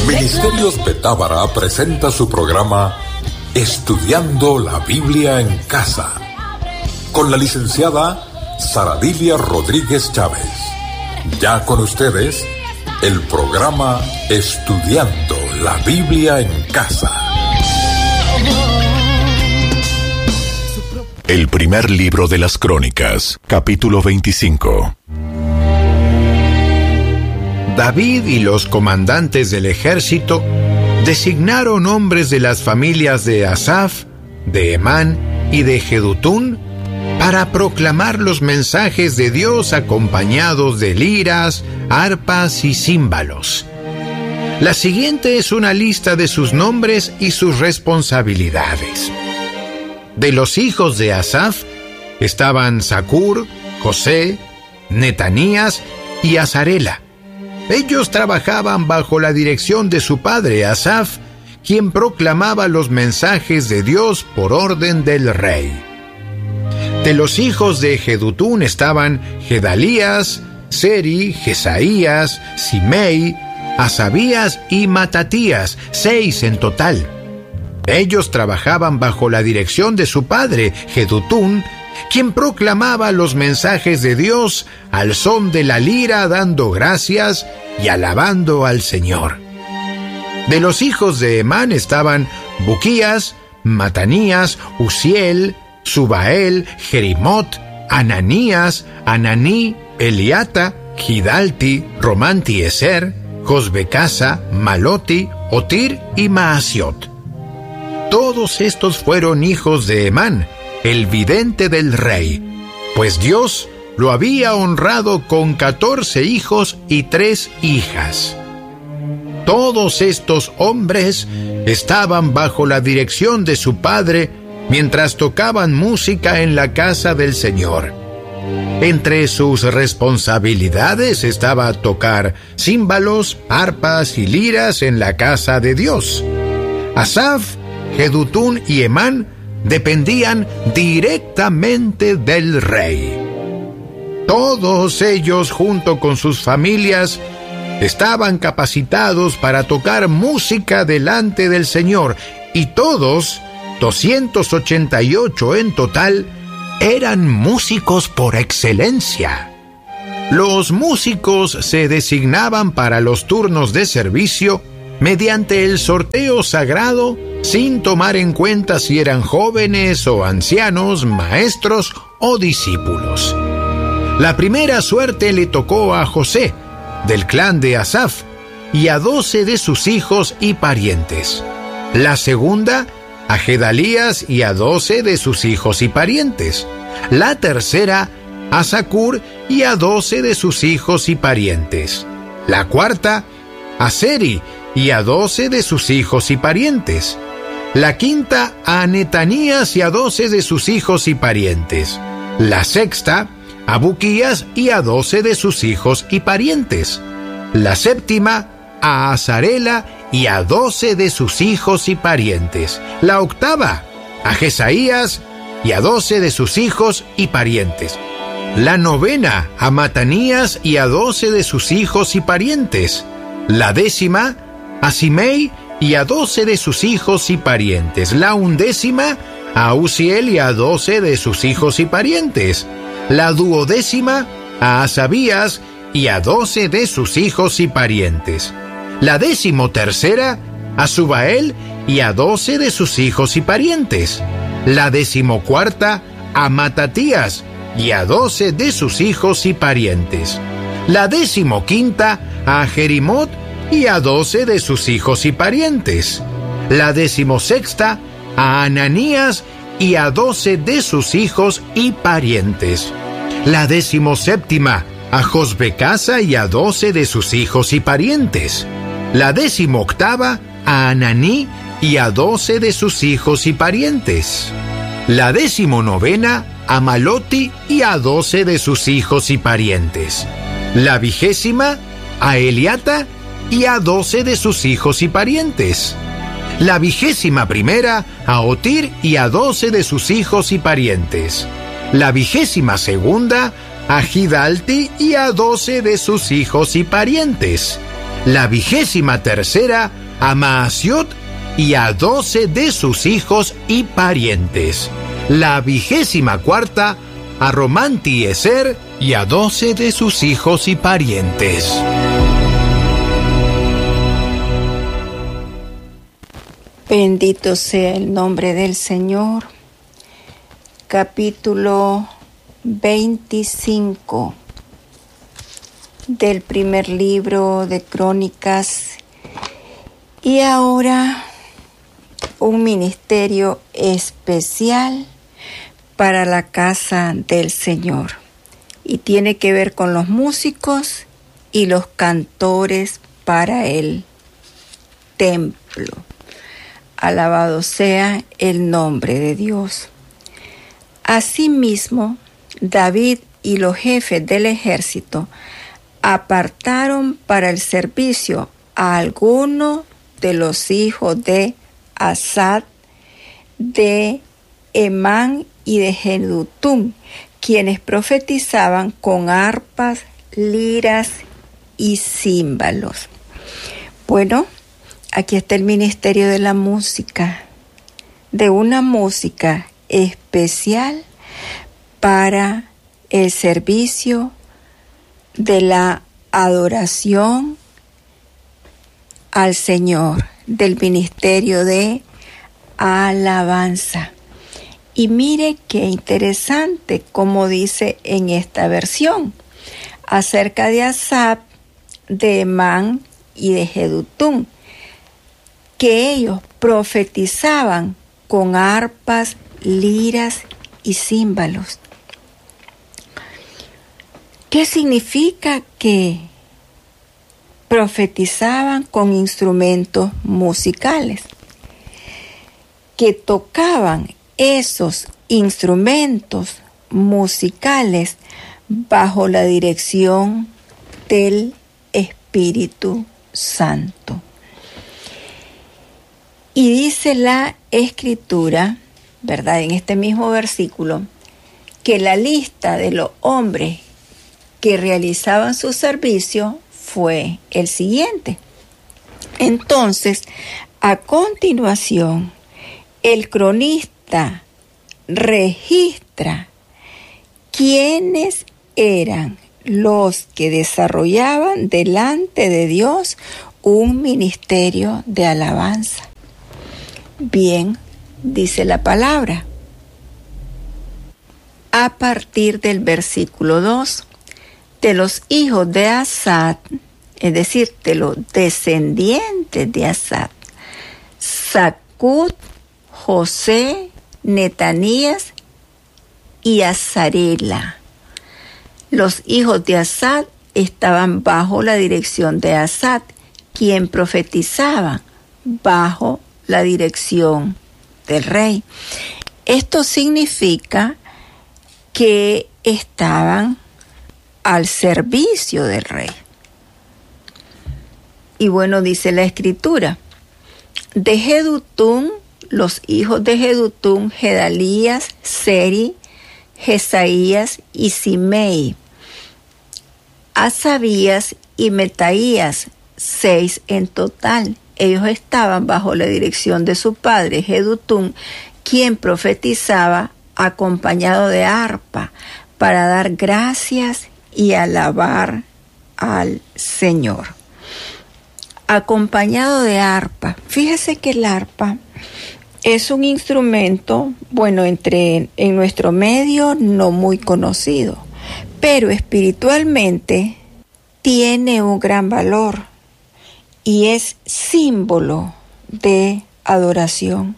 Ministerios Betábara presenta su programa Estudiando la Biblia en Casa, con la licenciada Saradilia Rodríguez Chávez. Ya con ustedes, el programa Estudiando la Biblia en Casa. El primer libro de las Crónicas, capítulo 25. David y los comandantes del ejército designaron hombres de las familias de Asaf, de Emán y de Jedutún para proclamar los mensajes de Dios acompañados de liras, arpas y címbalos. La siguiente es una lista de sus nombres y sus responsabilidades. De los hijos de Asaf estaban Zacur, José, Netanías y Azarela. Ellos trabajaban bajo la dirección de su padre Asaf, quien proclamaba los mensajes de Dios por orden del rey. De los hijos de Jedutún estaban Gedalías, Seri, Jesaías, Simei, Asabías y Matatías, 6 en total. Ellos trabajaban bajo la dirección de su padre Jedutún, quien proclamaba los mensajes de Dios al son de la lira, dando gracias y alabando al Señor. De los hijos de Emán estaban Buquías, Matanías, Uziel, Subael, Jerimot, Ananías, Ananí, Eliata, Gidalti, Romantieser, Josbecasa, Maloti, Otir y Maasiot. Todos estos fueron hijos de Emán, el vidente del rey, pues Dios lo había honrado con 14 hijos y 3 hijas. Todos estos hombres estaban bajo la dirección de su padre mientras tocaban música en la casa del Señor. Entre sus responsabilidades estaba tocar címbalos, arpas y liras en la casa de Dios. Asaf, Jedutún y Emán dependían directamente del rey. Todos ellos, junto con sus familias, estaban capacitados para tocar música delante del Señor, y todos, 288 en total, eran músicos por excelencia. Los músicos se designaban para los turnos de servicio mediante el sorteo sagrado, sin tomar en cuenta si eran jóvenes o ancianos, maestros o discípulos. La primera suerte le tocó a José, del clan de Asaf, y a 12 de sus hijos y parientes. La segunda, a Gedalías y a 12 de sus hijos y parientes. La tercera, a Zacur y a 12 de sus hijos y parientes. La cuarta, a Seri y a 12 de sus hijos y parientes. La quinta, a Netanías y a 12 de sus hijos y parientes. La sexta, a Buquías y a 12 de sus hijos y parientes. La séptima, a Azarela y a 12 de sus hijos y parientes. La octava, a Jesaías y a 12 de sus hijos y parientes. La novena, a Matanías y a 12 de sus hijos y parientes. La décima, a Simei y a 12 de sus hijos y parientes. La undécima, a Uziel y a 12 de sus hijos y parientes. La duodécima, a Asabías y a 12 de sus hijos y parientes. La decimotercera, a Subael y a 12 de sus hijos y parientes. La decimocuarta, a Matatías y a 12 de sus hijos y parientes. La decimoquinta, a Jerimot y a 12 de sus hijos y parientes. La decimosexta, a Ananías y a 12 de sus hijos y parientes. La decimoséptima, a Josbecasa y a 12 de sus hijos y parientes. La decimoctava, a Ananí y a 12 de sus hijos y parientes. La decimonovena, a Maloti y a 12 de sus hijos y parientes. La vigésima, a Eliata y a 12 de sus hijos y parientes. La vigésima primera, a Otir y a 12 de sus hijos y parientes. La vigésima segunda, a Gidalti y a 12 de sus hijos y parientes. La 23ª a Maasiot y a 12 de sus hijos y parientes. La 24ª a Romantieser y a 12 de sus hijos y parientes. Bendito sea el nombre del Señor. Capítulo 25 del primer libro de Crónicas. Y ahora un ministerio especial para la casa del Señor. Y tiene que ver con los músicos y los cantores para el templo. Alabado sea el nombre de Dios. Asimismo, David y los jefes del ejército apartaron para el servicio a algunos de los hijos de Asaf, de Emán y de Jedutún, quienes profetizaban con arpas, liras y címbalos. Bueno, aquí está el ministerio de la música, de una música especial para el servicio de la adoración al Señor, del ministerio de alabanza. Y mire qué interesante como dice en esta versión acerca de Asaf, de Emán y de Jedutún, que ellos profetizaban con arpas, liras y címbalos. ¿Qué significa que profetizaban con instrumentos musicales? Que tocaban esos instrumentos musicales bajo la dirección del Espíritu Santo. Y dice la Escritura, ¿verdad?, en este mismo versículo, que la lista de los hombres que realizaban su servicio fue el siguiente. Entonces, a continuación, el cronista registra quiénes eran los que desarrollaban delante de Dios un ministerio de alabanza. Bien, dice la palabra, a partir del versículo 2, de los hijos de Asaf, es decir, de los descendientes de Asaf, Zacud, José, Netanías y Azarela. Los hijos de Asaf estaban bajo la dirección de Asaf, quien profetizaba bajo la dirección del rey. Esto significa que estaban al servicio del rey. Y bueno, dice la Escritura, de Jedutún, los hijos de Jedutún, Gedalías, Seri, Jesaías y Simei, Asabías y Metaías, 6 en total. Ellos estaban bajo la dirección de su padre, Jedutún, quien profetizaba acompañado de arpa para dar gracias y alabar al Señor. Acompañado de arpa. Fíjese que el arpa es un instrumento, bueno, en nuestro medio no muy conocido, pero espiritualmente tiene un gran valor y es símbolo de adoración.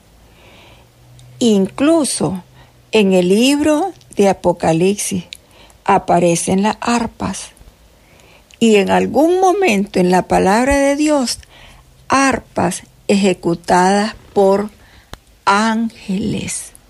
Incluso en el libro de Apocalipsis aparecen las arpas. Y en algún momento en la palabra de Dios, arpas ejecutadas por ángeles.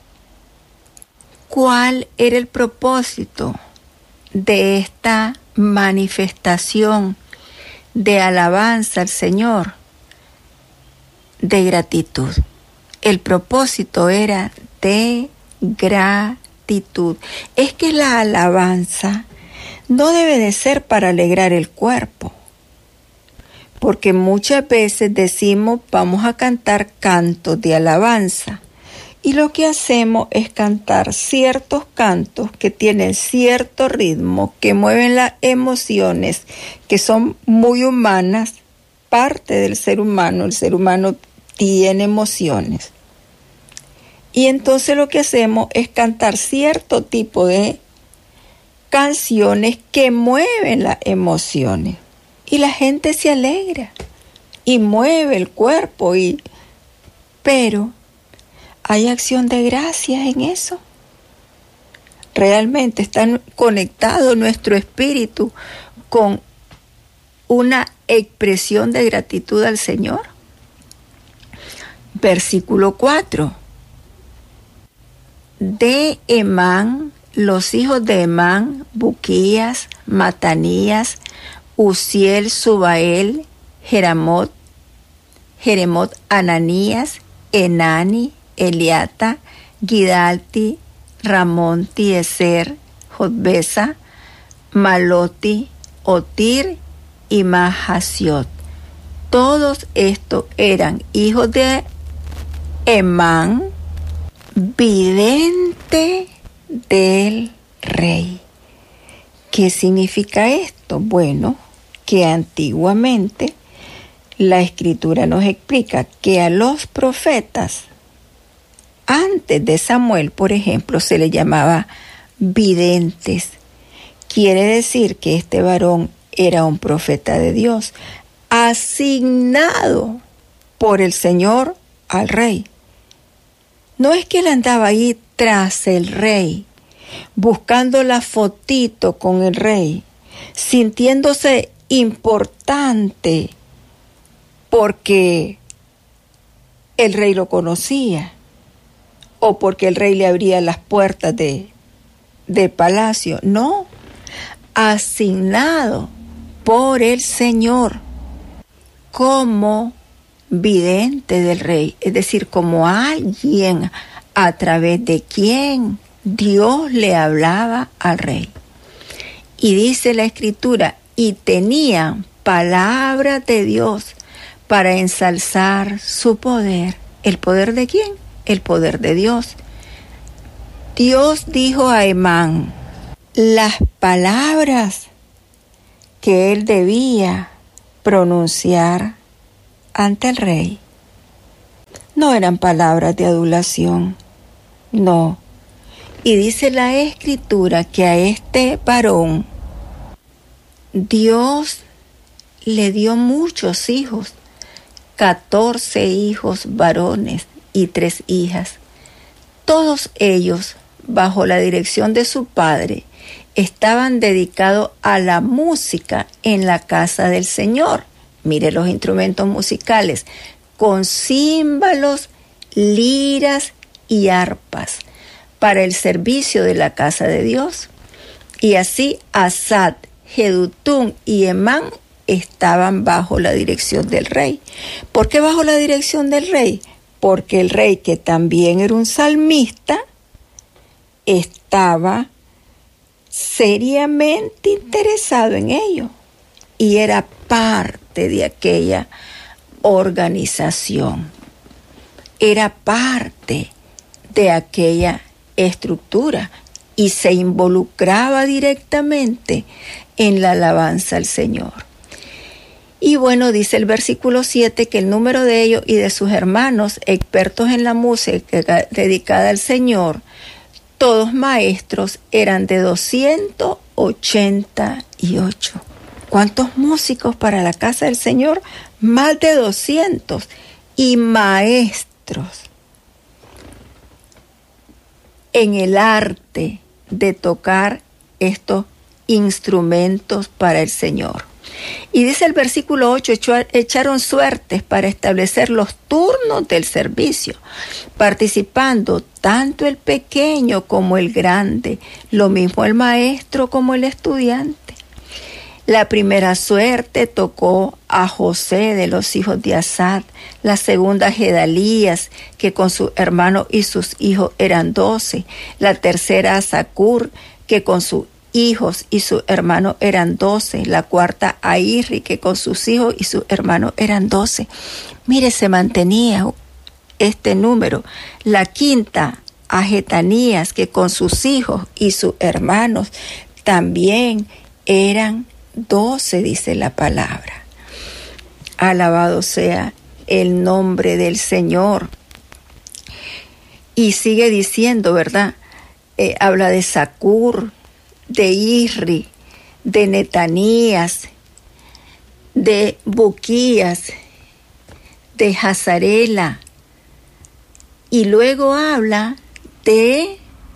¿Cuál era el propósito de esta manifestación de alabanza al Señor? De gratitud. El propósito era de gratitud. Es que la alabanza no debe de ser para alegrar el cuerpo, porque muchas veces decimos vamos a cantar cantos de alabanza y lo que hacemos es cantar ciertos cantos que tienen cierto ritmo, que mueven las emociones, que son muy humanas, parte del ser humano. El ser humano tiene emociones. Y entonces lo que hacemos es cantar cierto tipo de canciones que mueven las emociones. Y la gente se alegra y mueve el cuerpo, pero ¿hay acción de gracias en eso? ¿Realmente está conectado nuestro espíritu con una expresión de gratitud al Señor? Versículo 4. De Emán, los hijos de Emán, Buquías, Matanías, Uziel, Subael, Jeremot, Ananías, Enani, Eliata, Gidalti, Ramonti, Ezer, Jotbesa, Maloti, Otir y Mahasiot. Todos estos eran hijos de Emán, vidente del rey. ¿Qué significa esto? Bueno, que antiguamente la Escritura nos explica que a los profetas, antes de Samuel, por ejemplo, se le llamaba videntes. Quiere decir que este varón era un profeta de Dios, asignado por el Señor al rey. No es que él andaba ahí tras el rey, buscando la fotito con el rey, sintiéndose importante porque el rey lo conocía o porque el rey le abría las puertas del palacio. No, asignado por el Señor como vidente del rey, es decir, como alguien a través de quien Dios le hablaba al rey. Y dice la Escritura, y tenían palabra de Dios para ensalzar su poder. ¿El poder de quién? El poder de Dios. Dios dijo a Emán las palabras que él debía pronunciar ante el rey. No eran palabras de adulación, no. Y dice la Escritura que a este varón Dios le dio muchos hijos, 14 hijos varones y 3 hijas. Todos ellos, bajo la dirección de su padre, estaban dedicados a la música en la casa del Señor. Mire los instrumentos musicales, con címbalos, liras y arpas, para el servicio de la casa de Dios. Y así Asad, Jedutún y Emán estaban bajo la dirección del rey. ¿Por qué bajo la dirección del rey? Porque el rey, que también era un salmista, estaba seriamente interesado en ello y era parte de aquella organización, era parte de aquella estructura y se involucraba directamente en la alabanza al Señor. Y bueno, dice el versículo 7 que el número de ellos y de sus hermanos, expertos en la música dedicada al Señor, todos maestros, eran de 288. ¿Cuántos músicos para la casa del Señor? Más de 200. Y maestros en el arte de tocar estos instrumentos para el Señor. Y dice el versículo 8, echaron suertes para establecer los turnos del servicio, participando tanto el pequeño como el grande, lo mismo el maestro como el estudiante. La primera suerte tocó a José de los hijos de Asad, la segunda a Gedalías, que con sus hermanos y sus hijos eran 12, la tercera a Zacur, que con sus hijos y sus hermanos eran 12. La cuarta a Irri, que con sus hijos y sus hermanos eran 12. Mire, se mantenía este número. La quinta a Getanías, que con sus hijos y sus hermanos también eran 12, dice la palabra. Alabado sea el nombre del Señor. Y sigue diciendo, ¿verdad? Habla de Zacur, de Irri, de Netanías, de Buquías, de Jazarela. Y luego habla de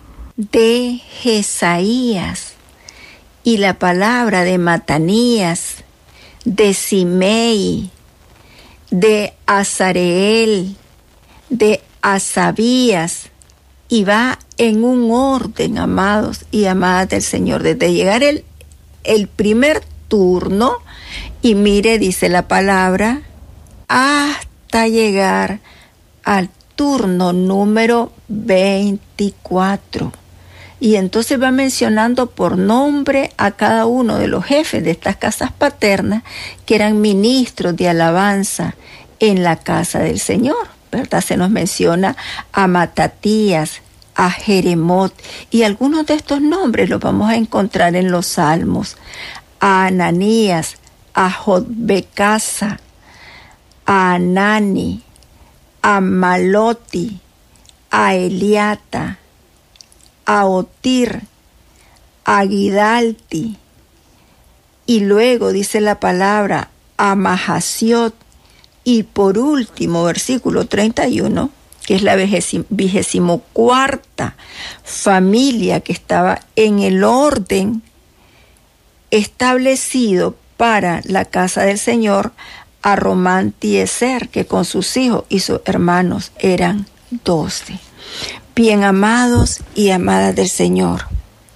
Jesaías. Y la palabra de Matanías, de Simei, de Azareel, de Asabías, y va en un orden, amados y amadas del Señor, desde llegar el primer turno, y mire, dice la palabra, hasta llegar al turno número 24. Y entonces va mencionando por nombre a cada uno de los jefes de estas casas paternas que eran ministros de alabanza en la casa del Señor, ¿verdad? Se nos menciona a Matatías, a Jeremot, y algunos de estos nombres los vamos a encontrar en los Salmos: a Ananías, a Jotbecasa, a Anani, a Maloti, a Eliata, a Otir, a Gidalti, y luego dice la palabra a Mahasiot, y por último, versículo 31, que es la 24ª familia que estaba en el orden establecido para la casa del Señor, a Romantieser, que con sus hijos y sus hermanos eran 12. Bien, amados y amadas del Señor,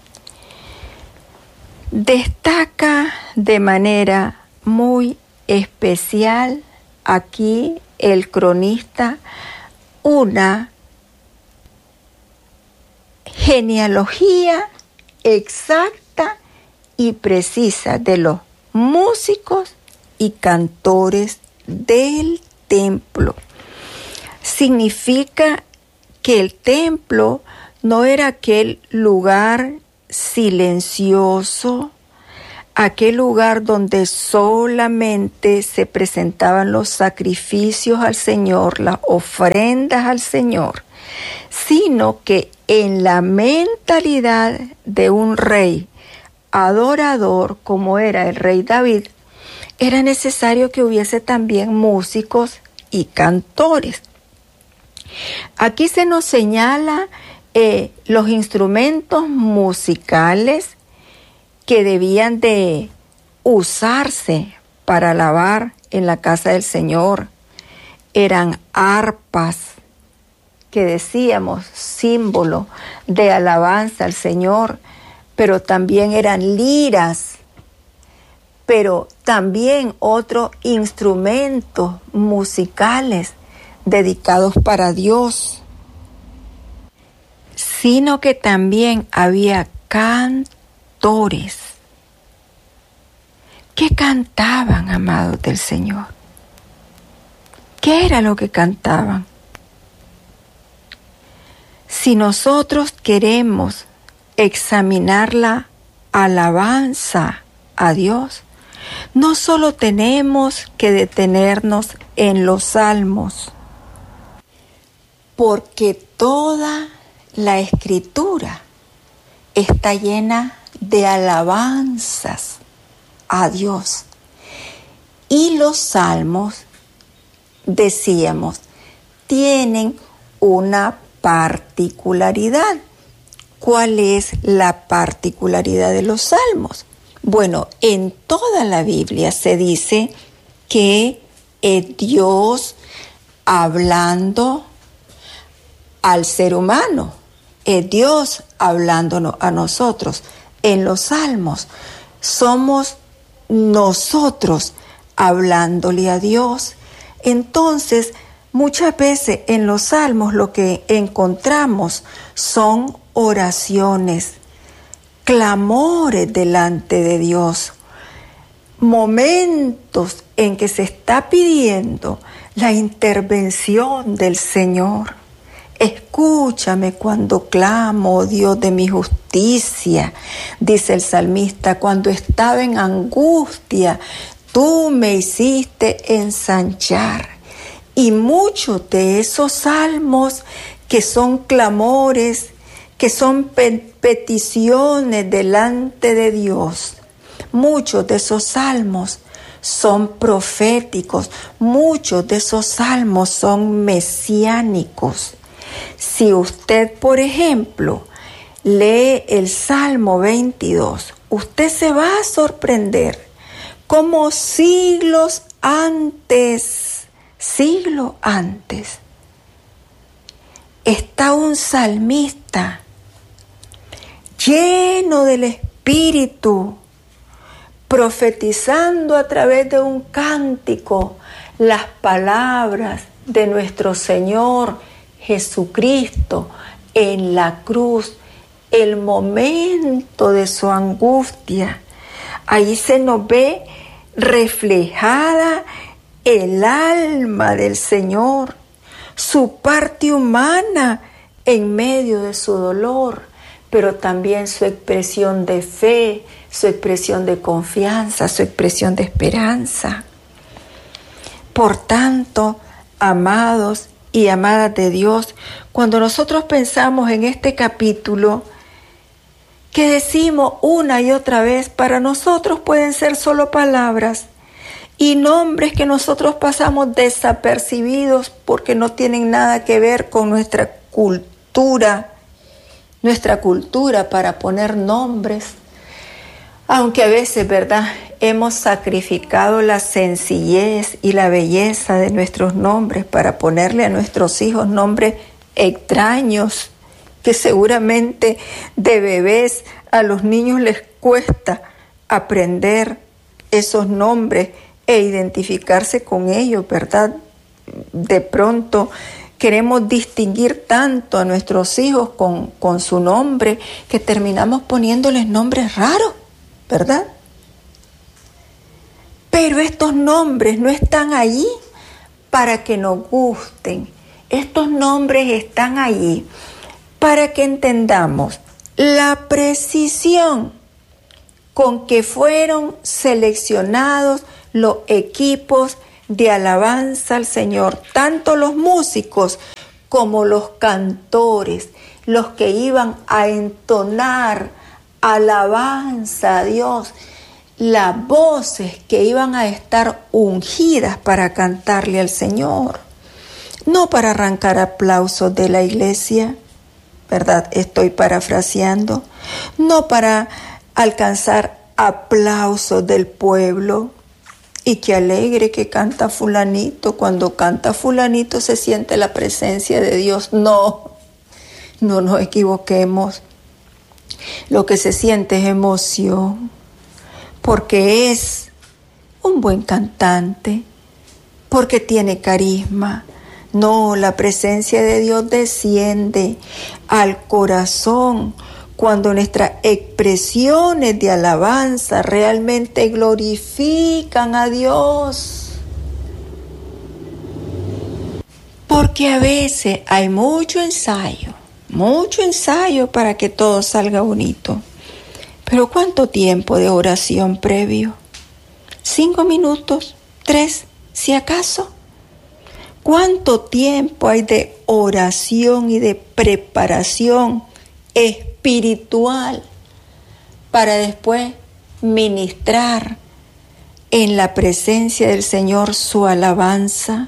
destaca de manera muy especial aquí el cronista una genealogía exacta y precisa de los músicos y cantores del templo. Significa que el templo no era aquel lugar silencioso, aquel lugar donde solamente se presentaban los sacrificios al Señor, las ofrendas al Señor, sino que en la mentalidad de un rey adorador como era el rey David, era necesario que hubiese también músicos y cantores. Aquí se nos señala los instrumentos musicales que debían de usarse para alabar en la casa del Señor. Eran arpas, que decíamos, símbolo de alabanza al Señor, pero también eran liras, pero también otros instrumentos musicales dedicados para Dios, sino que también había cantores. ¿Qué cantaban, amados del Señor? ¿Qué era lo que cantaban? Si nosotros queremos examinar la alabanza a Dios, no solo tenemos que detenernos en los salmos, porque toda la Escritura está llena de alabanzas a Dios. Y los salmos, decíamos, tienen una particularidad. ¿Cuál es la particularidad de los salmos? Bueno, en toda la Biblia se dice que es Dios hablando al ser humano, es Dios hablándonos a nosotros. En los salmos somos nosotros hablándole a Dios. Entonces, muchas veces en los salmos lo que encontramos son oraciones, clamores delante de Dios, momentos en que se está pidiendo la intervención del Señor. Escúchame cuando clamo, oh Dios de mi justicia, dice el salmista, cuando estaba en angustia, tú me hiciste ensanchar. Y muchos de esos salmos que son clamores, que son peticiones delante de Dios, muchos de esos salmos son proféticos, muchos de esos salmos son mesiánicos. Si usted, por ejemplo, lee el Salmo 22, usted se va a sorprender cómo siglo antes, está un salmista lleno del Espíritu, profetizando a través de un cántico las palabras de nuestro Señor Jesucristo en la cruz, el momento de su angustia. Ahí se nos ve reflejada el alma del Señor, su parte humana en medio de su dolor, pero también su expresión de fe, su expresión de confianza, su expresión de esperanza. Por tanto, amados y amadas de Dios, cuando nosotros pensamos en este capítulo, que decimos una y otra vez, para nosotros pueden ser solo palabras y nombres que nosotros pasamos desapercibidos porque no tienen nada que ver con nuestra cultura para poner nombres. Aunque a veces, ¿verdad?, hemos sacrificado la sencillez y la belleza de nuestros nombres para ponerle a nuestros hijos nombres extraños, que seguramente de bebés a los niños les cuesta aprender esos nombres e identificarse con ellos, ¿verdad? De pronto queremos distinguir tanto a nuestros hijos con su nombre que terminamos poniéndoles nombres raros, ¿verdad? Pero estos nombres no están allí para que nos gusten. Estos nombres están allí para que entendamos la precisión con que fueron seleccionados los equipos de alabanza al Señor, tanto los músicos como los cantores, los que iban a entonar alabanza a Dios, las voces que iban a estar ungidas para cantarle al Señor, no para arrancar aplausos de la iglesia, ¿verdad? Estoy parafraseando, no para alcanzar aplausos del pueblo. Y qué alegre que canta fulanito, cuando canta fulanito se siente la presencia de Dios. No nos equivoquemos. Lo que se siente es emoción, porque es un buen cantante, porque tiene carisma. No, la presencia de Dios desciende al corazón cuando nuestras expresiones de alabanza realmente glorifican a Dios. Porque a veces hay mucho ensayo para que todo salga bonito. Pero ¿cuánto tiempo de oración previo? 5 minutos, 3, si acaso. ¿Cuánto tiempo hay de oración y de preparación espiritual para después ministrar en la presencia del Señor su alabanza,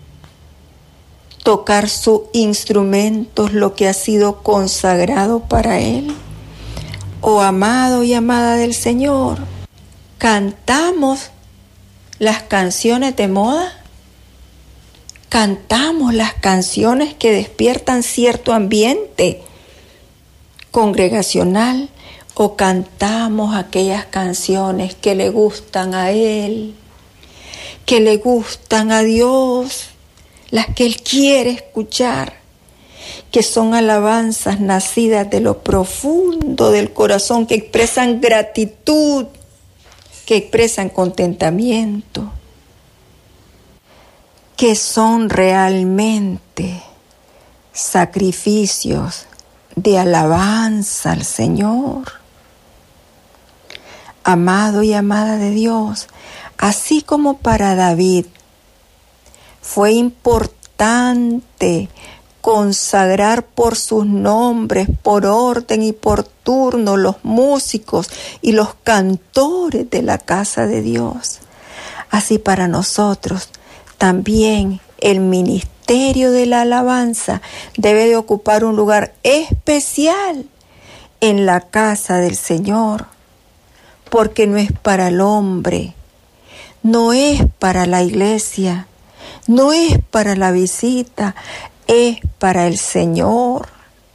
tocar sus instrumentos, lo que ha sido consagrado para Él? Oh amado y amada del Señor, ¿cantamos las canciones de moda? ¿Cantamos las canciones que despiertan cierto ambiente congregacional, o cantamos aquellas canciones que le gustan a Él, que le gustan a Dios, las que Él quiere escuchar, que son alabanzas nacidas de lo profundo del corazón, que expresan gratitud, que expresan contentamiento, que son realmente sacrificios de alabanza al Señor. Amado y amada de Dios, así como para David fue importante consagrar por sus nombres, por orden y por turno, los músicos y los cantores de la casa de Dios. Así para nosotros también el ministerio de la alabanza debe de ocupar un lugar especial en la casa del Señor, porque no es para el hombre, no es para la iglesia, no es para la visita, es para el Señor.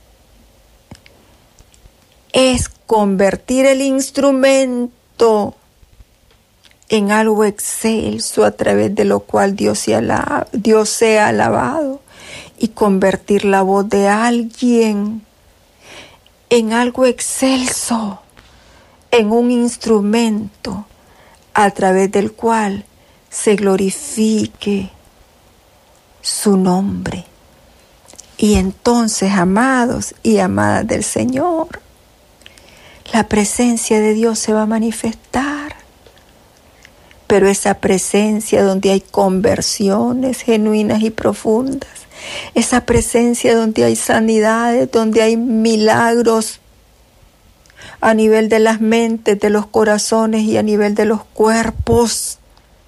Es convertir el instrumento en algo excelso a través de lo cual Dios sea alabado, y convertir la voz de alguien en algo excelso, en un instrumento a través del cual se glorifique su nombre. Y entonces, amados y amadas del Señor, la presencia de Dios se va a manifestar. Pero esa presencia donde hay conversiones genuinas y profundas, esa presencia donde hay sanidades, donde hay milagros a nivel de las mentes, de los corazones y a nivel de los cuerpos,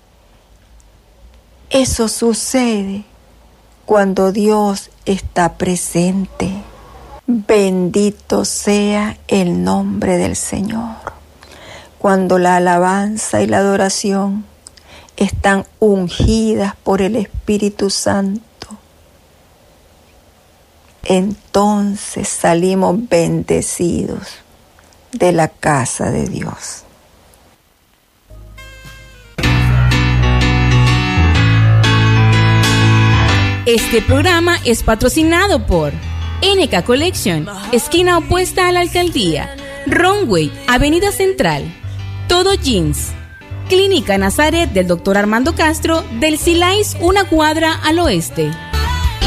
eso sucede cuando Dios está presente. Bendito sea el nombre del Señor. Cuando la alabanza y la adoración están ungidas por el Espíritu Santo, entonces salimos bendecidos de la casa de Dios. Este programa es patrocinado por NK Collection, esquina opuesta a la alcaldía, Runway, Avenida Central, Todo Jeans, Clínica Nazaret del Dr. Armando Castro, del Silais, una cuadra al oeste.